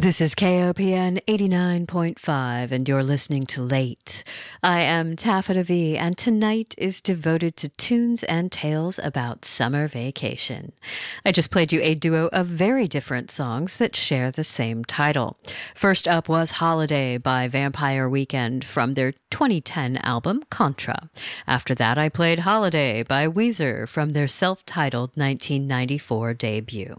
This is KOPN 89.5, and you're listening to Late. I am Taffeta V, and tonight is devoted to tunes and tales about summer vacation. I just played you a duo of very different songs that share the same title. First up was Holiday by Vampire Weekend from their 2010 album Contra. After that, I played Holiday by Weezer from their self-titled 1994 debut.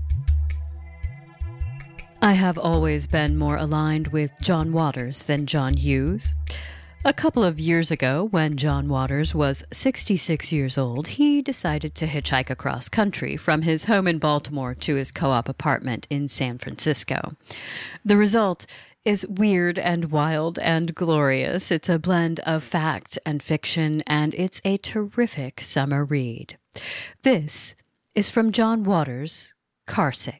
I have always been more aligned with John Waters than John Hughes. A couple of years ago, when John Waters was 66 years old, he decided to hitchhike across country from his home in Baltimore to his co-op apartment in San Francisco. The result is weird and wild and glorious. It's a blend of fact and fiction, and it's a terrific summer read. This is from John Waters' Carsick.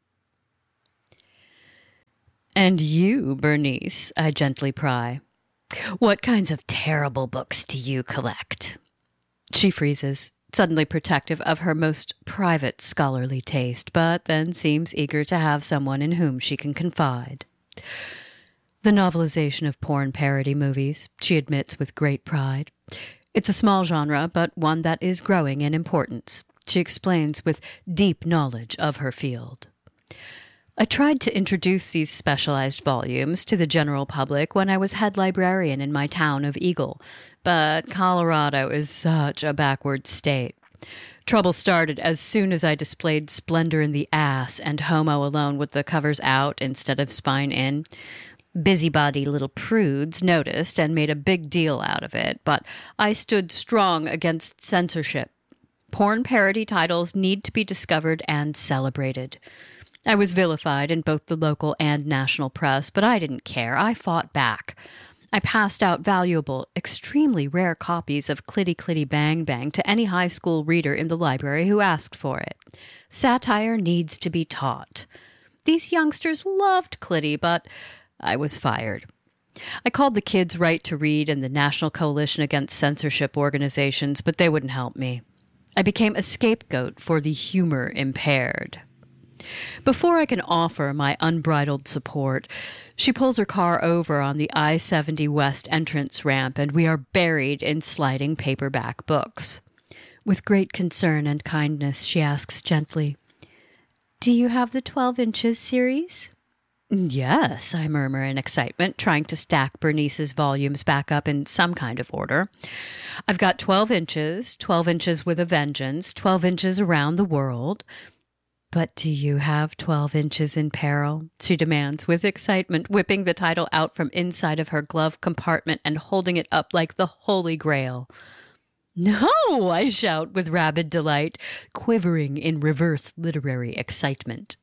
"And you, Bernice," I gently pry, "what kinds of terrible books do you collect?" She freezes, suddenly protective of her most private scholarly taste, but then seems eager to have someone in whom she can confide. "The novelization of porn parody movies," she admits with great pride. "It's a small genre, but one that is growing in importance," she explains with deep knowledge of her field. I tried to introduce these specialized volumes to the general public when I was head librarian in my town of Eagle, but Colorado is such a backward state. Trouble started as soon as I displayed Splendor in the Ass and Homo Alone with the covers out instead of spine in. Busybody little prudes noticed and made a big deal out of it, but I stood strong against censorship. Porn parody titles need to be discovered and celebrated. I was vilified in both the local and national press, but I didn't care. I fought back. I passed out valuable, extremely rare copies of Clitty Clitty Bang Bang to any high school reader in the library who asked for it. Satire needs to be taught. These youngsters loved Clitty, but I was fired. I called the Kids' Right to Read and the National Coalition Against Censorship organizations, but they wouldn't help me. I became a scapegoat for the humor impaired. Before I can offer my unbridled support, she pulls her car over on the I-70 West entrance ramp, and we are buried in sliding paperback books. With great concern and kindness, she asks gently, "Do you have the 12 Inches series?" "Yes," I murmur in excitement, trying to stack Bernice's volumes back up in some kind of order. "I've got 12 Inches, 12 Inches with a Vengeance, 12 Inches Around the World." "But do you have 12 Inches in Peril?" she demands with excitement, whipping the title out from inside of her glove compartment and holding it up like the Holy Grail. "No!" I shout with rabid delight, quivering in reverse literary excitement.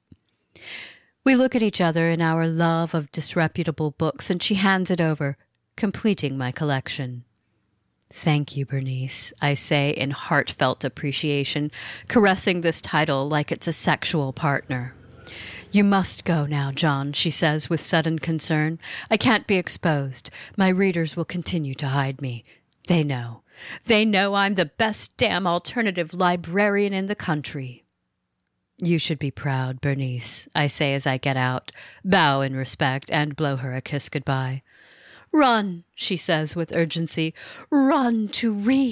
We look at each other in our love of disreputable books, and she hands it over, completing my collection. "Thank you, Bernice," I say in heartfelt appreciation, caressing this title like it's a sexual partner. "You must go now, John," she says with sudden concern. "I can't be exposed. My readers will continue to hide me. They know. They know I'm the best damn alternative librarian in the country." "You should be proud, Bernice," I say as I get out, bow in respect, and blow her a kiss goodbye. "Run," she says with urgency. "Run to read."